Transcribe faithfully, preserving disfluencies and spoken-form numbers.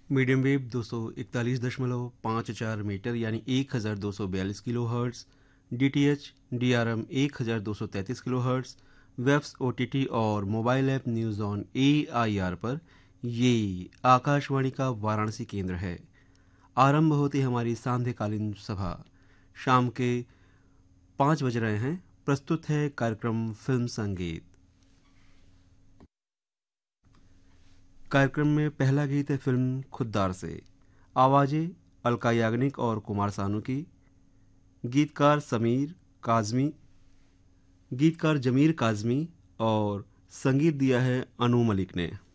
Medium wave दो सौ इकतालीस दशमलव पाँच चार मीटर यानी एक हज़ार दो सौ बयालीस kilo hertz, D T H D R M एक हज़ार दो सौ तैंतीस kilo hertz, webs O T T और mobile app news on A I R पर ये आकाशवाणी का वाराणसी केंद्र है। आरंभ होती हमारी सांध्यकालीन सभा। शाम के पाँच बज रहे हैं। प्रस्तुत है कार्यक्रम फिल्म संगीत। कार्यक्रम में पहला गीत है फिल्म खुद्दार से। आवाजें अलका याग्निक और कुमार सानू की। गीतकार समीर काजमी, गीतकार जमीर काजमी और संगीत दिया है अनु मलिक ने।